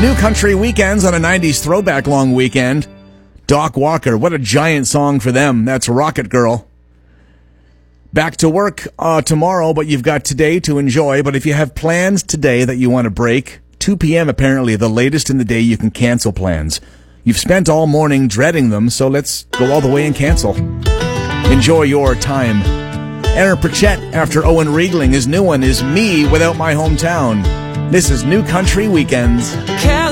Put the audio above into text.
New Country Weekends on a 90s throwback long weekend. Doc Walker, what a giant song for them. That's Rocket Girl. Back to work tomorrow, but you've got today to enjoy. But if you have plans today that you want to break, 2 p.m. apparently the latest in the day you can cancel plans. You've spent all morning dreading them, so let's go all the way and cancel. Enjoy your time. Aaron Pritchett after Owen Riegling. His new one is Me Without My Hometown. This is New Country Weekends.